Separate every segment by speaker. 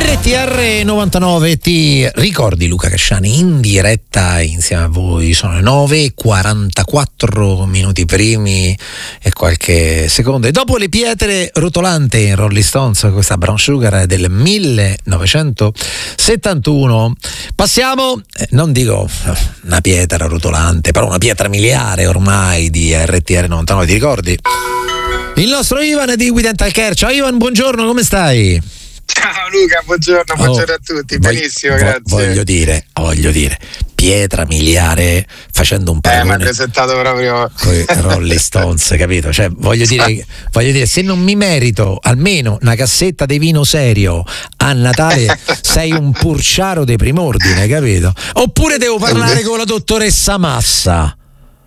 Speaker 1: RTR 99, ti ricordi Luca Casciani in diretta insieme a voi? Sono le 9:44 minuti primi e qualche secondo, e dopo le pietre rotolanti in Rolling Stones, questa Brown Sugar del 1971, passiamo, non dico una pietra rotolante, però una pietra miliare ormai di RTR 99, ti ricordi? Il nostro Ivan di We Dental Care. Ciao Ivan, buongiorno, come stai?
Speaker 2: Ciao Luca, buongiorno a tutti, benissimo, grazie.
Speaker 1: Voglio dire, pietra miliare, facendo un paragone.
Speaker 2: Mi ha presentato proprio
Speaker 1: con i Rolling Stones, capito? Cioè, voglio dire, se non mi merito almeno una cassetta di vino serio a Natale, sei un purciaro dei prim'ordine, capito? Oppure devo parlare con la dottoressa Massa.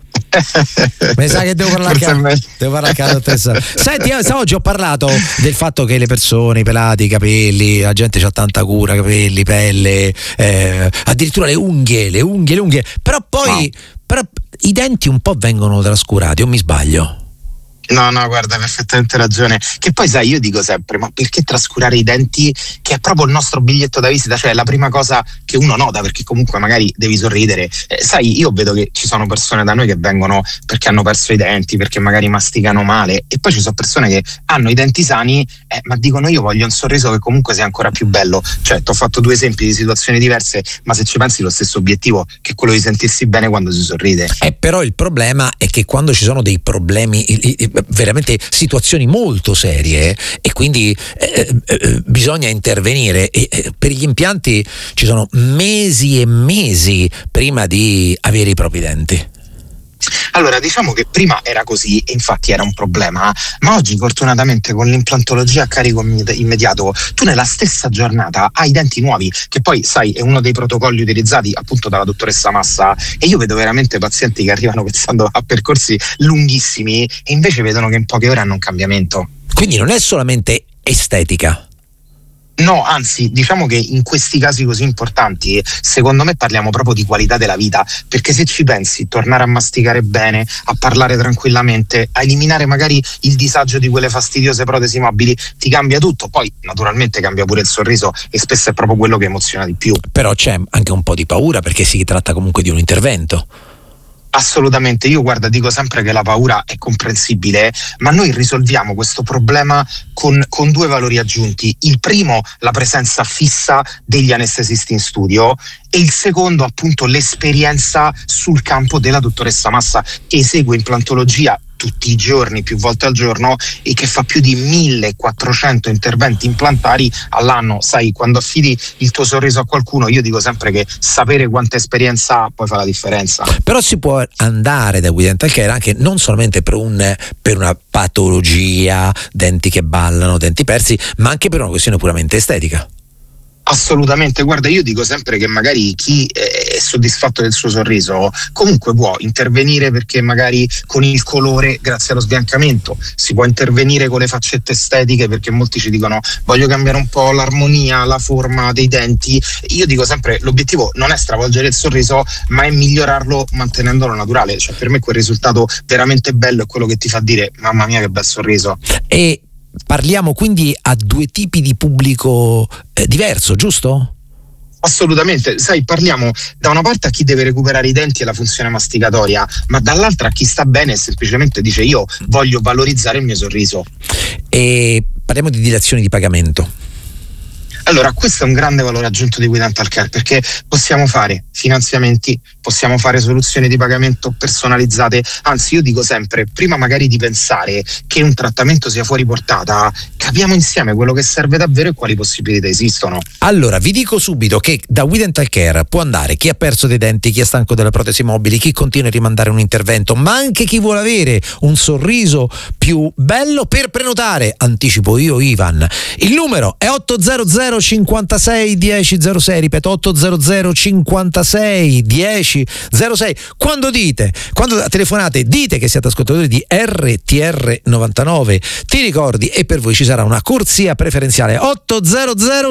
Speaker 1: Mi sa che devo parlare con la dottoressa. Senti, oggi ho parlato del fatto che le persone, i pelati, i capelli, la gente c'ha tanta cura, capelli, pelle, addirittura le unghie, però poi però i denti un po' vengono trascurati, o mi sbaglio?
Speaker 2: No, guarda, hai perfettamente ragione. Che poi sai, io dico sempre, ma perché trascurare i denti, che è proprio il nostro biglietto da visita, cioè la prima cosa che uno nota, perché comunque magari devi sorridere. Sai, io vedo che ci sono persone da noi che vengono perché hanno perso i denti, perché magari masticano male, e poi ci sono persone che hanno i denti sani, ma dicono io voglio un sorriso che comunque sia ancora più bello. Cioè, ti ho fatto due esempi di situazioni diverse, ma se ci pensi lo stesso obiettivo, che è quello di sentirsi bene quando si sorride.
Speaker 1: Però il problema è che quando ci sono dei problemi, veramente situazioni molto serie, e quindi bisogna intervenire, e per gli impianti ci sono mesi e mesi prima di avere i propri denti.
Speaker 2: Allora, diciamo che prima era così e infatti era un problema, ma oggi fortunatamente con l'implantologia a carico immediato tu nella stessa giornata hai i denti nuovi, che poi sai è uno dei protocolli utilizzati appunto dalla dottoressa Massa, e io vedo veramente pazienti che arrivano pensando a percorsi lunghissimi e invece vedono che in poche ore hanno un cambiamento.
Speaker 1: Quindi non è solamente estetica.
Speaker 2: No, anzi, diciamo che in questi casi così importanti, secondo me parliamo proprio di qualità della vita, perché se ci pensi, tornare a masticare bene, a parlare tranquillamente, a eliminare magari il disagio di quelle fastidiose protesi mobili, ti cambia tutto. Poi naturalmente cambia pure il sorriso, e spesso è proprio quello che emoziona di più.
Speaker 1: Però c'è anche un po' di paura, perché si tratta comunque di un intervento.
Speaker 2: Assolutamente, io guarda, dico sempre che la paura è comprensibile, ma noi risolviamo questo problema con due valori aggiunti. Il primo, la presenza fissa degli anestesisti in studio, e il secondo appunto l'esperienza sul campo della dottoressa Massa, che esegue implantologia tutti i giorni, più volte al giorno, e che fa più di 1400 interventi implantari all'anno. Sai, quando affidi il tuo sorriso a qualcuno, io dico sempre che sapere quanta esperienza ha poi fa la differenza.
Speaker 1: Però si può andare da We Dental Care anche non solamente per una patologia, denti che ballano, denti persi, ma anche per una questione puramente estetica.
Speaker 2: Assolutamente, guarda, io dico sempre che magari chi è soddisfatto del suo sorriso comunque può intervenire, perché magari con il colore, grazie allo sbiancamento, si può intervenire con le faccette estetiche, perché molti ci dicono voglio cambiare un po' l'armonia, la forma dei denti. Io dico sempre l'obiettivo non è stravolgere il sorriso, ma è migliorarlo mantenendolo naturale. Cioè, per me quel risultato veramente bello è quello che ti fa dire mamma mia che bel sorriso.
Speaker 1: E parliamo quindi a due tipi di pubblico diverso, giusto?
Speaker 2: Assolutamente, sai, parliamo da una parte a chi deve recuperare i denti e la funzione masticatoria, ma dall'altra a chi sta bene e semplicemente dice io voglio valorizzare il mio sorriso.
Speaker 1: E parliamo di dilazioni di pagamento.
Speaker 2: Allora, questo è un grande valore aggiunto di We Dental Care, perché possiamo fare finanziamenti, possiamo fare soluzioni di pagamento personalizzate. Anzi, io dico sempre, prima magari di pensare che un trattamento sia fuori portata, capiamo insieme quello che serve davvero e quali possibilità esistono.
Speaker 1: Allora, vi dico subito che da We Dental Care può andare chi ha perso dei denti, chi è stanco delle protesi mobili, chi continua a rimandare un intervento, ma anche chi vuole avere un sorriso più bello. Per prenotare, anticipo io Ivan, il numero è 800 56 1006, ripeto 800 56 1006. Quando telefonate dite che siete ascoltatori di RTR 99, ti ricordi, e per voi ci sarà una corsia preferenziale 800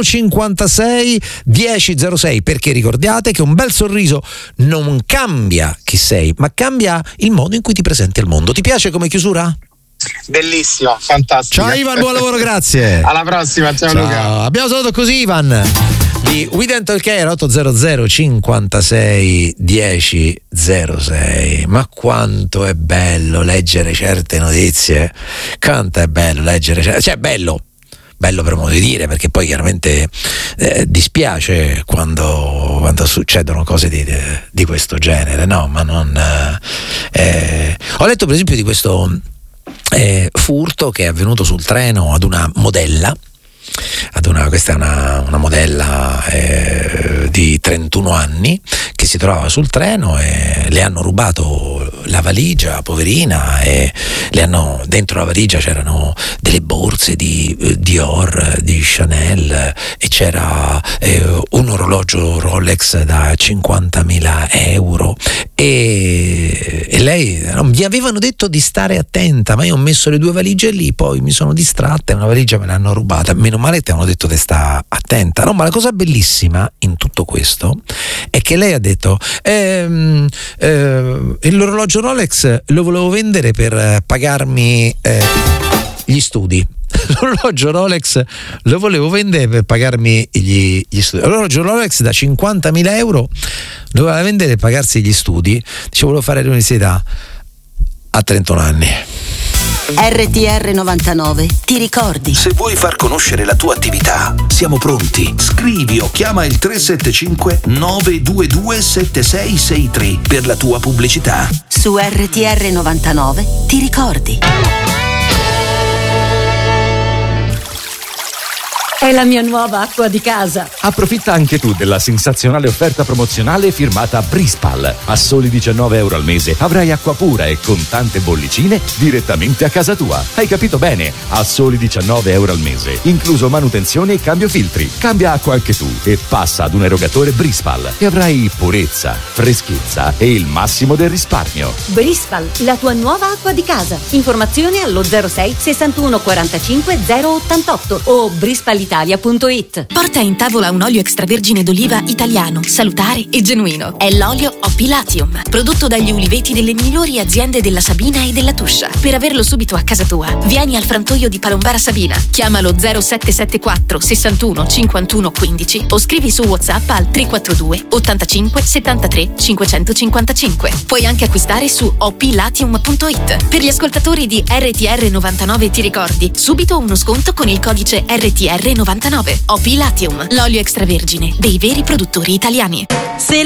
Speaker 1: 56 1006, perché ricordate che un bel sorriso non cambia chi sei, ma cambia il modo in cui ti presenti al mondo. Ti piace come chiusura?
Speaker 2: Bellissimo, fantastico.
Speaker 1: Ciao Ivan, buon lavoro, grazie.
Speaker 2: Alla prossima, ciao Luca.
Speaker 1: Abbiamo salutato così Ivan di We Dental Care 800 56 10 06. Ma quanto è bello leggere certe notizie, quanto è bello leggere, cioè bello per modo di dire, perché poi chiaramente dispiace quando succedono cose di questo genere, no? Ma non ho letto per esempio di questo furto che è avvenuto sul treno ad una modella. Questa è una modella di 31 anni che si trovava sul treno e le hanno rubato la valigia, poverina, e dentro la valigia c'erano delle borse di Dior, di Chanel, e c'era un orologio Rolex da 50.000 euro e lei mi avevano detto di stare attenta, ma io ho messo le due valigie lì, poi mi sono distratta e una valigia me l'hanno rubata. Meno male ti hanno detto di stare attenta, no? Ma la cosa bellissima in tutto questo è che lei ha detto l'orologio Rolex lo volevo vendere per pagarmi gli studi. L'orologio Rolex lo volevo vendere per pagarmi gli studi. L'orologio Rolex da 50.000 euro lo voleva vendere per pagarsi gli studi. Dice, volevo fare l'università a 31 anni.
Speaker 3: RTR 99, ti ricordi?
Speaker 4: Se vuoi far conoscere la tua attività, siamo pronti. Scrivi o chiama il 375 922 7663 per la tua pubblicità.
Speaker 3: Su RTR 99, ti ricordi?
Speaker 5: È la mia nuova acqua di casa.
Speaker 6: Approfitta anche tu della sensazionale offerta promozionale firmata Brispal. A soli 19 euro al mese avrai acqua pura e con tante bollicine direttamente a casa tua. Hai capito bene? A soli 19 euro al mese, incluso manutenzione e cambio filtri. Cambia acqua anche tu e passa ad un erogatore Brispal e avrai purezza, freschezza e il massimo del risparmio.
Speaker 5: Brispal, la tua nuova acqua di casa. Informazioni allo 06 61 45 088 o brispalitalia.it.
Speaker 7: Porta in tavola un olio extravergine d'oliva italiano, salutare e genuino. È l'olio Oppi Latium, prodotto dagli uliveti delle migliori aziende della Sabina e della Tuscia. Per averlo subito a casa tua, vieni al frantoio di Palombara Sabina. Chiamalo 0774 61 51 15 o scrivi su WhatsApp al 342 85 73 555. Puoi anche acquistare su oplatium.it. Per gli ascoltatori di RTR 99 ti ricordi, subito uno sconto con il codice RTR 99. Oppi Latium, l'olio extravergine dei veri produttori italiani.
Speaker 3: Se